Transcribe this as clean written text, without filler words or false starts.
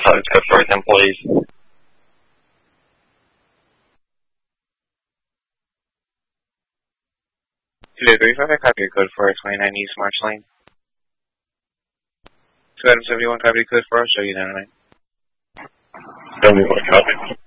sounds good for its employees. 2-3-5, copy code for 29 East March Lane. 2 Adam 71, copy code for, I'll show you down tonight. 71, copy.